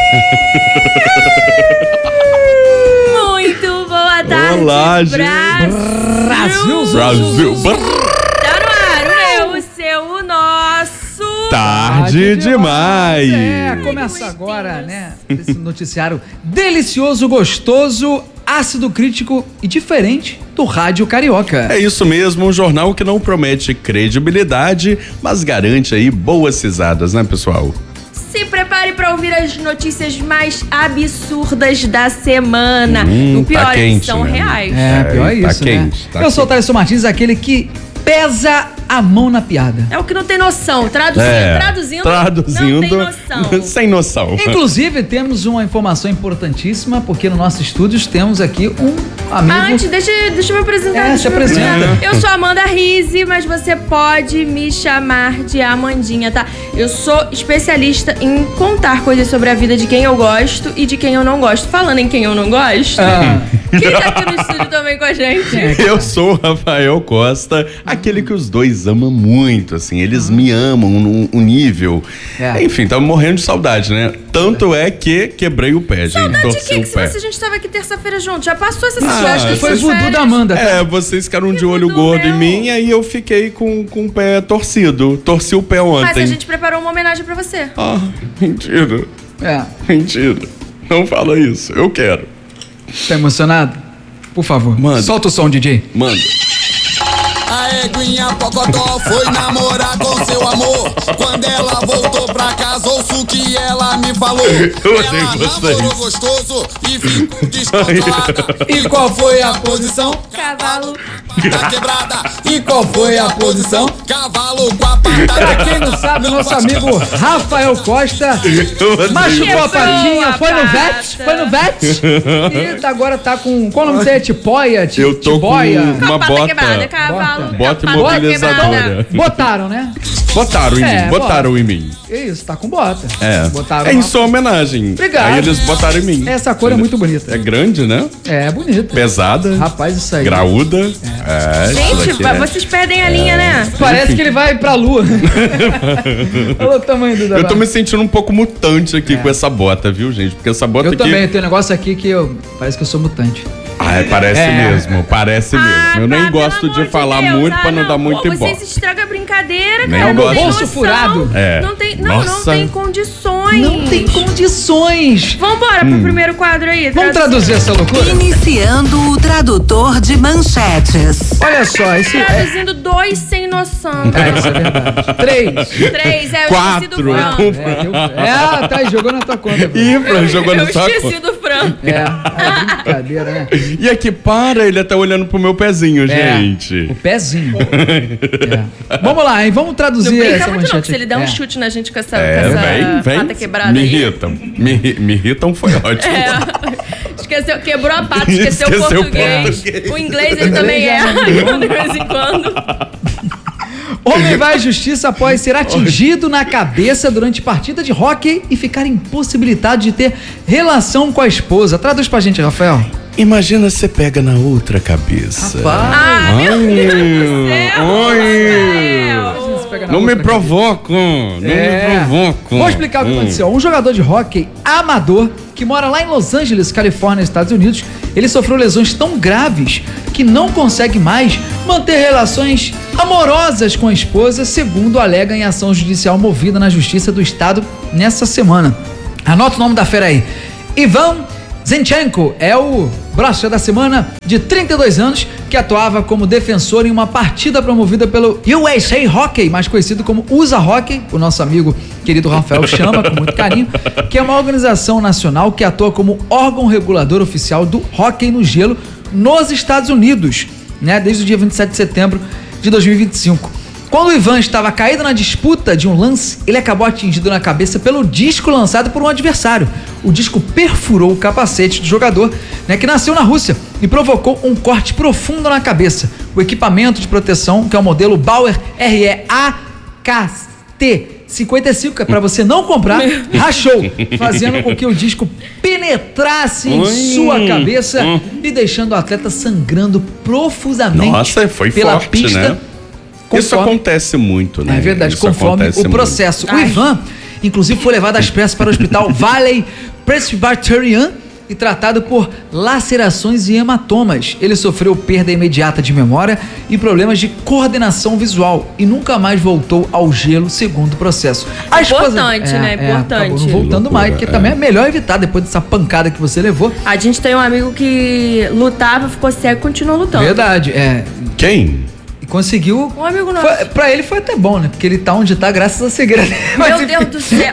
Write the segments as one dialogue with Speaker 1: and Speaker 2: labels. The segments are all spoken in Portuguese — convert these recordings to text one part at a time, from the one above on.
Speaker 1: Muito boa tarde,
Speaker 2: Olá, gente.
Speaker 1: Brasil. Tá no ar, o seu, o nosso.
Speaker 2: Tarde demais.
Speaker 3: Começa agora, né? Esse noticiário delicioso, gostoso, ácido crítico e diferente do Rádio Carioca.
Speaker 2: É isso mesmo, um jornal que não promete credibilidade, mas garante aí boas risadas, né, pessoal?
Speaker 1: Se prepare para ouvir as notícias mais absurdas da semana. O pior
Speaker 2: tá
Speaker 1: é que
Speaker 2: quente,
Speaker 1: são
Speaker 2: né?
Speaker 1: reais.
Speaker 3: Pior é
Speaker 2: tá
Speaker 3: isso,
Speaker 2: quente,
Speaker 3: né?
Speaker 2: tá
Speaker 3: Eu sou o
Speaker 2: quente.
Speaker 3: Thaleson Martins, aquele que pesa a mão na piada.
Speaker 1: É o que não tem noção. Traduzindo, não tem noção.
Speaker 2: Sem noção.
Speaker 3: Inclusive, temos uma informação importantíssima, porque no nosso estúdio temos aqui um amigo...
Speaker 1: Antes, deixa eu me apresentar.
Speaker 3: Se apresenta.
Speaker 1: Eu sou Amanda Rizzi, mas você pode me chamar de Amandinha, tá? Eu sou especialista em contar coisas sobre a vida de quem eu gosto e de quem eu não gosto. Falando em quem eu não gosto, quem tá aqui no estúdio também com a gente?
Speaker 2: Eu sou o Rafael Costa, aquele que os dois amam muito, assim, eles me amam num nível. Enfim, tava morrendo de saudade, né? Tanto é que quebrei o pé, gente.
Speaker 1: Saudade de quê?
Speaker 2: Torci o pé.
Speaker 1: Se a gente tava aqui terça-feira junto, já passou essa
Speaker 3: Eu acho que foi
Speaker 1: essas
Speaker 3: voodoo
Speaker 1: férias.
Speaker 3: da Amanda.
Speaker 2: É, vocês ficaram de olho
Speaker 1: voodoo
Speaker 2: gordo em
Speaker 1: meu.
Speaker 2: mim, aí eu fiquei com o pé torcido. Torci o pé ontem.
Speaker 1: Mas a gente preparou uma homenagem pra você.
Speaker 2: Ah, mentira.
Speaker 3: É.
Speaker 2: Mentira. Não fala isso. Eu quero.
Speaker 3: Tá emocionado? Por favor,
Speaker 2: Manda.
Speaker 3: solta o som, DJ.
Speaker 2: Manda.
Speaker 4: A Eguinha Pocotó foi namorar com seu amor. Quando ela voltou pra casa, ouço o que ela me falou. Ela namorou gostoso e ficou descontrolada. E qual foi a posição?
Speaker 1: Cavalo.
Speaker 4: Tá quebrada.
Speaker 3: E qual foi a posição?
Speaker 4: Cavalo com a patada.
Speaker 3: Pra quem não sabe, nosso amigo Rafael Costa machucou a patinha, foi no VET, e agora tá com, qual o nome dele? Tipoia?
Speaker 2: Eu tô
Speaker 3: Tiboia?
Speaker 2: com uma
Speaker 1: Pata
Speaker 2: bota.
Speaker 1: quebrada, cavalo.
Speaker 2: Bota
Speaker 1: pata
Speaker 2: imobilizadora.
Speaker 1: quebrada.
Speaker 3: Botaram, né?
Speaker 2: Botaram em mim, botaram em mim.
Speaker 3: Isso, tá com bota.
Speaker 2: É.
Speaker 3: Botaram
Speaker 2: É em
Speaker 3: uma-
Speaker 2: sua homenagem.
Speaker 3: Obrigado.
Speaker 2: Aí eles botaram em mim.
Speaker 3: Essa cor é muito bonita.
Speaker 2: É grande, né?
Speaker 3: É bonita.
Speaker 2: Pesada.
Speaker 3: Rapaz, isso aí.
Speaker 2: Graúda. É, isso
Speaker 1: Gente,
Speaker 2: daqui é.
Speaker 1: vocês perdem a linha, né?
Speaker 3: Parece que ele vai pra lua. Olha o tamanho do
Speaker 2: Eu tô
Speaker 3: negócio.
Speaker 2: me sentindo um pouco mutante aqui com essa bota, viu, gente? Porque essa bota
Speaker 3: Eu
Speaker 2: aqui...
Speaker 3: também, tem um negócio aqui que parece que eu sou mutante.
Speaker 2: Ah, parece mesmo, parece mesmo. Eu nem gosto de falar muito pra não dar muito
Speaker 1: Pô,
Speaker 2: ibope.
Speaker 1: vocês estragam a brincadeira,
Speaker 2: Nem
Speaker 1: cara. Não
Speaker 2: gosto.
Speaker 1: tem
Speaker 3: Bolso
Speaker 1: noção.
Speaker 3: furado.
Speaker 2: É.
Speaker 1: Não
Speaker 2: Nossa.
Speaker 1: tem condições.
Speaker 3: Não tem condições.
Speaker 1: Vambora pro primeiro quadro aí.
Speaker 3: Vamos traduzir essa loucura?
Speaker 5: Iniciando o tradutor de manchetes.
Speaker 3: Olha só, esse
Speaker 1: Traduzindo dois sem noção.
Speaker 3: isso é verdade. 3.
Speaker 1: Três, eu
Speaker 2: Quatro.
Speaker 1: esqueci do Fran.
Speaker 3: Tá, jogou na tua conta. Pô.
Speaker 2: Ih, Fran, jogou
Speaker 1: Eu
Speaker 2: no saco.
Speaker 1: esqueci do Fran.
Speaker 3: É brincadeira, né?
Speaker 2: E aqui, ele tá olhando pro meu pezinho,
Speaker 3: O
Speaker 2: gente.
Speaker 3: pezinho. Vamos lá, hein? Vamos
Speaker 1: Não
Speaker 3: traduzir
Speaker 1: brinca
Speaker 3: essa
Speaker 1: muito
Speaker 3: manchete.
Speaker 1: não, porque se ele der um
Speaker 3: É.
Speaker 1: chute na gente com essa,
Speaker 2: Vem.
Speaker 1: pata quebrada
Speaker 2: Me
Speaker 1: aí.
Speaker 2: irritam. Me irritam foi ótimo.
Speaker 1: Esqueceu, quebrou a pata, esqueceu o
Speaker 2: Esqueceu o
Speaker 1: português.
Speaker 2: português.
Speaker 1: O inglês ele também erra de vez em quando.
Speaker 3: Homem vai à justiça após ser atingido na cabeça durante partida de hóquei e ficar impossibilitado de ter relação com a esposa. Traduz pra gente, Rafael.
Speaker 2: Imagina você pega na outra cabeça.
Speaker 1: Ah, meu Deus do céu. Rafael.
Speaker 2: Não me provocam. Não me provocam.
Speaker 3: Vou explicar o que aconteceu. Um jogador de hóquei amador que mora lá em Los Angeles, Califórnia, Estados Unidos, ele sofreu lesões tão graves que não consegue mais manter relações amorosas com a esposa, segundo alega em ação judicial movida na Justiça do Estado nessa semana. Anota o nome da fera aí. Ivan Zinchenko é o brocha da semana, de 32 anos, que atuava como defensor em uma partida promovida pelo USA Hockey, mais conhecido como USA Hockey, o nosso amigo querido Rafael chama com muito carinho, que é uma organização nacional que atua como órgão regulador oficial do hóquei no gelo nos Estados Unidos, né, desde o dia 27 de setembro de 2025. Quando o Ivan estava caído na disputa de um lance, ele acabou atingido na cabeça pelo disco lançado por um adversário. O disco perfurou o capacete do jogador, né, que nasceu na Rússia, e provocou um corte profundo na cabeça. O equipamento de proteção, que é o modelo Bauer RE-AKT 55, que é para você não comprar, rachou, fazendo com que o disco penetrasse em sua cabeça e deixando o atleta sangrando profusamente.
Speaker 2: Nossa, foi
Speaker 3: pela
Speaker 2: forte,
Speaker 3: pista.
Speaker 2: né? Isso acontece muito, né?
Speaker 3: É verdade,
Speaker 2: Isso
Speaker 3: conforme
Speaker 2: acontece
Speaker 3: o processo.
Speaker 1: muito.
Speaker 3: O Ivan, inclusive, foi levado às pressas para o hospital Valley Presbyterian e tratado por lacerações e hematomas. Ele sofreu perda imediata de memória e problemas de coordenação visual e nunca mais voltou ao gelo, segundo o processo.
Speaker 1: Importante, né? Importante.
Speaker 3: Acabou não voltando mais, porque também é melhor evitar depois dessa pancada que você levou.
Speaker 1: A gente tem um amigo que lutava, ficou cego e continuou lutando.
Speaker 3: Verdade,
Speaker 2: Quem?
Speaker 3: Conseguiu.
Speaker 1: Um amigo nosso.
Speaker 3: Pra ele foi até bom, né? Porque ele tá onde tá graças à cegueira dele.
Speaker 1: Meu Deus do céu.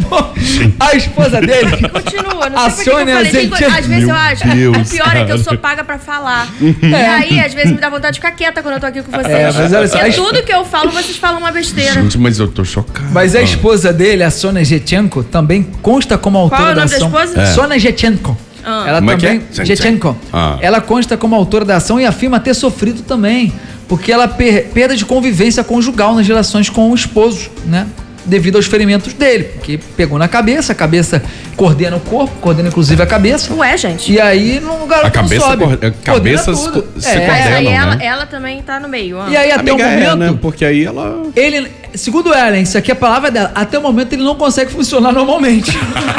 Speaker 3: A esposa dele.
Speaker 1: Continua, não
Speaker 3: A
Speaker 1: sei por que eu falei. Às vezes eu acho. O pior é que eu sou paga pra falar. E aí, às vezes, me dá vontade de ficar quieta quando eu tô aqui com vocês.
Speaker 3: Mas olha só,
Speaker 1: Porque tudo que eu falo, vocês falam uma besteira.
Speaker 2: Gente, mas eu tô chocado.
Speaker 3: Mas a esposa dele, a Sônia Jetchenko, também consta como autora
Speaker 1: Qual é o
Speaker 3: da
Speaker 1: nome da
Speaker 3: ação.
Speaker 1: esposa?
Speaker 3: Sônia Jetchenko. Ela
Speaker 2: Como é que
Speaker 3: também.
Speaker 2: é?
Speaker 3: Jetchenko. Ela consta como autora da ação e afirma ter sofrido também. Porque ela perda de convivência conjugal nas relações com o esposo, né? Devido aos ferimentos dele. Porque pegou na cabeça, a cabeça coordena o corpo, coordena inclusive a cabeça.
Speaker 1: Ué, gente.
Speaker 3: E aí o garoto
Speaker 2: A cabeça
Speaker 3: não sobe.
Speaker 2: a cabeça se
Speaker 3: tudo.
Speaker 1: Mas aí
Speaker 2: coordenam, né?
Speaker 1: ela também tá no meio.
Speaker 3: E aí até o momento.
Speaker 2: né? Porque aí ela...
Speaker 3: Ele, segundo ela, isso aqui é a palavra dela, até o momento ele não consegue funcionar normalmente.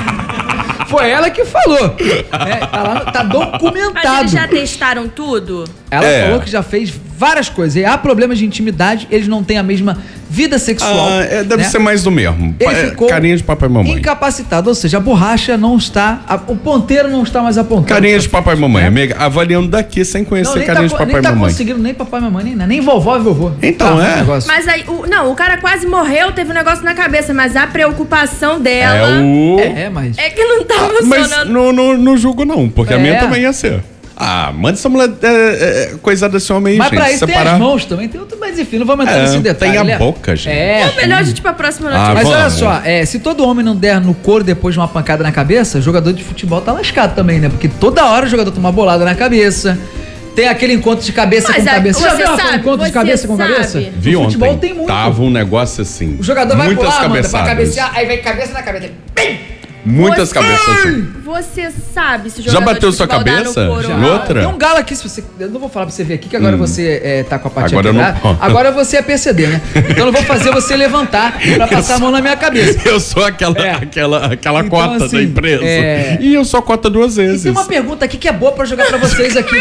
Speaker 3: Foi ela que falou. Tá documentado.
Speaker 1: Mas eles já testaram tudo?
Speaker 3: Ela falou que já fez várias coisas. E há problemas de intimidade, eles não têm a mesma vida sexual.
Speaker 2: Deve ser mais do mesmo.
Speaker 3: Ele ficou
Speaker 2: Carinha de papai e mamãe.
Speaker 3: incapacitado, ou seja, a borracha não está, o ponteiro não está mais apontando.
Speaker 2: Carinha de papai e mamãe, amiga, avaliando daqui sem conhecer carinha de papai e mamãe.
Speaker 3: Nem tá conseguindo nem papai e mamãe, nem vovó e vovô.
Speaker 2: Então,
Speaker 1: Mas aí, o cara quase morreu, teve um negócio na cabeça, mas a preocupação dela
Speaker 3: mas...
Speaker 1: é que não tá
Speaker 2: Mas
Speaker 1: funcionando.
Speaker 2: não julgo não, porque a minha também ia ser. Manda essa mulher coisada desse homem aí,
Speaker 3: mas
Speaker 2: gente.
Speaker 3: Pra isso
Speaker 2: separar.
Speaker 3: tem as mãos também, tem outro, mas enfim, não vamos entrar nesse detalhe.
Speaker 2: Tem a boca, gente.
Speaker 1: É melhor a gente ir pra próxima notícia.
Speaker 3: Mas
Speaker 2: vamos.
Speaker 3: olha só, se todo homem não der no couro depois de uma pancada na cabeça, jogador de futebol tá lascado também, né? Porque toda hora o jogador toma uma bolada na cabeça. Tem aquele encontro de cabeça com cabeça.
Speaker 1: Você já viu
Speaker 3: encontro de cabeça com cabeça?
Speaker 2: Vi
Speaker 3: no futebol
Speaker 2: ontem.
Speaker 3: tem muito.
Speaker 2: Tava um negócio assim.
Speaker 3: O jogador vai
Speaker 2: muitas
Speaker 3: pular, manda pra
Speaker 2: cabeçadas.
Speaker 3: cabecear, aí vem cabeça na cabeça.
Speaker 2: Muitas cabeças.
Speaker 1: Você sabe se o
Speaker 2: Já
Speaker 1: jogador
Speaker 2: bateu
Speaker 1: de
Speaker 2: sua
Speaker 1: futebol dá
Speaker 2: cabeça?
Speaker 1: no couro
Speaker 2: Já.
Speaker 1: ou não?
Speaker 2: Outra?
Speaker 3: Tem um galo aqui, se você. Eu não vou falar pra você ver aqui, que agora você tá com a patinha
Speaker 2: Agora eu não
Speaker 3: quebrada.
Speaker 2: posso.
Speaker 3: Agora você é PCD, né? Então eu não vou fazer você levantar pra passar a mão na minha cabeça.
Speaker 2: Eu sou aquela
Speaker 3: Então,
Speaker 2: cota
Speaker 3: assim,
Speaker 2: da empresa. E eu sou cota 2
Speaker 3: E
Speaker 2: vezes.
Speaker 3: tem uma pergunta aqui que é boa pra jogar pra vocês aqui.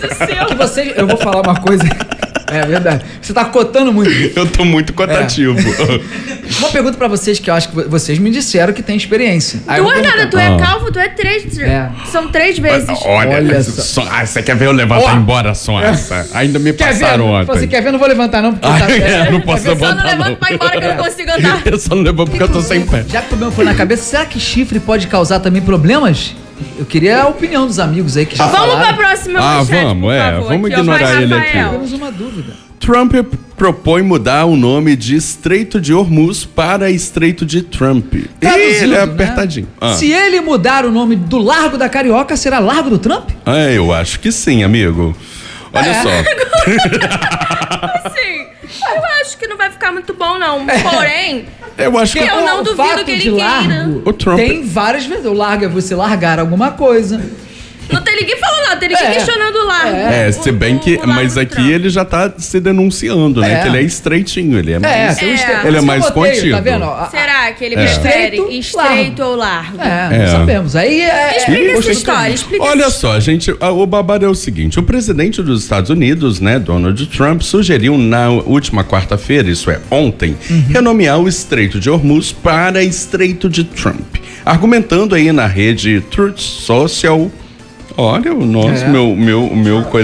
Speaker 3: Eu vou falar uma coisa. É verdade. Você tá cotando muito.
Speaker 2: Eu tô muito cotativo.
Speaker 3: Uma pergunta pra vocês que eu acho que vocês me disseram que tem experiência. Aí eu
Speaker 1: Tu
Speaker 3: vou
Speaker 1: é nada,
Speaker 3: perguntar.
Speaker 1: tu é calvo, tu é 3. São 3 vezes.
Speaker 2: Olha
Speaker 3: só.
Speaker 2: você quer ver eu levantar embora, Sonsa? Ainda me passaram ontem.
Speaker 3: Você quer ver? Não vou levantar não, porque
Speaker 2: Não posso
Speaker 1: Só não
Speaker 2: levantar,
Speaker 1: levanta pra ir embora que eu não consigo andar.
Speaker 2: Eu só não levanto porque eu tô sem pé.
Speaker 3: Já que o problema foi na cabeça, será que chifre pode causar também problemas? Eu queria a opinião dos amigos aí que já
Speaker 1: Vamos
Speaker 3: falaram.
Speaker 1: pra próxima manchete,
Speaker 2: vamos,
Speaker 1: por favor.
Speaker 2: vamos
Speaker 1: Aqui, ó,
Speaker 2: ignorar
Speaker 1: vai,
Speaker 2: ele
Speaker 1: Rafael.
Speaker 2: aqui.
Speaker 3: Temos uma dúvida.
Speaker 2: Trump propõe mudar o nome de Estreito de Hormuz para Estreito de Trump.
Speaker 3: Traduzindo,
Speaker 2: Ele é
Speaker 3: né?
Speaker 2: apertadinho.
Speaker 3: Se ele mudar o nome do Largo da Carioca, será Largo do Trump?
Speaker 2: Eu acho que sim, amigo. Olha só.
Speaker 1: Sim, eu acho que não vai ficar muito bom, não. Porém,
Speaker 2: Eu acho que
Speaker 1: Eu não
Speaker 3: O
Speaker 1: duvido
Speaker 3: fato
Speaker 1: que ele
Speaker 3: de
Speaker 1: queira.
Speaker 3: largo
Speaker 2: O Trump-
Speaker 3: tem várias vezes. O largo é você largar alguma coisa.
Speaker 1: não tem ninguém falando nada, tem ninguém questionando o largo.
Speaker 2: se bem que.
Speaker 1: o largo
Speaker 2: Mas
Speaker 1: do
Speaker 2: aqui
Speaker 1: Trump.
Speaker 2: ele já tá se denunciando, né? Que ele é estreitinho, ele é mais. Ele é mais contido.
Speaker 3: Tá vendo? ó?
Speaker 1: Será que ele prefere
Speaker 3: Estreito,
Speaker 1: estreito ou largo?
Speaker 3: Não sabemos. Aí
Speaker 1: Explica essa
Speaker 3: gostei do
Speaker 1: história,
Speaker 3: caminho.
Speaker 1: explica
Speaker 2: Olha só, gente, o babado é o seguinte: o presidente dos Estados Unidos, né, Donald Trump, sugeriu na última quarta-feira, isso é, ontem, renomear o Estreito de Hormuz para Estreito de Trump, argumentando aí na rede Truth Social. Olha, o nosso, meu coisa.